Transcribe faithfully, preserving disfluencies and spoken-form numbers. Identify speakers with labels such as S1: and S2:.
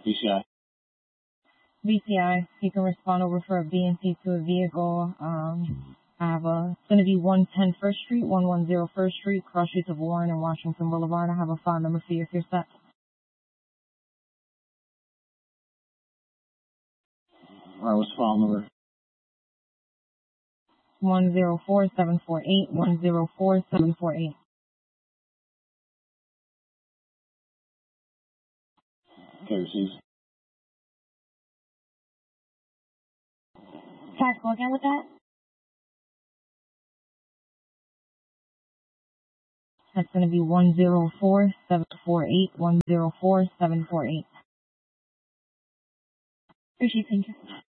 S1: B C I.
S2: B C I, you can respond over for a B and C to a vehicle. Um, I have a, it's going to be one ten First Street, one ten First Street, cross streets of Warren and Washington Boulevard. I have a file number for you if you're set.
S1: All right, what's the file number?
S2: one zero four seven four eight, one zero four seven four eight.
S1: Okay, received.
S2: Sorry, go again with that? That's going to be one zero four seven four eight, one zero four seven four eight. Appreciate it, thank you.